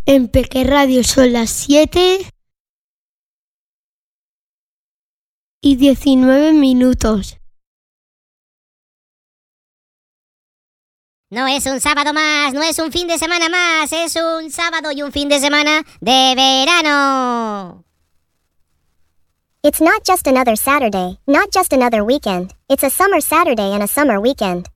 En Peque Radio son las 7:19. No es un sábado más, no es un fin de semana más, es un sábado y un fin de semana de verano. It's not just another Saturday, not just another weekend. It's a summer Saturday and a summer weekend.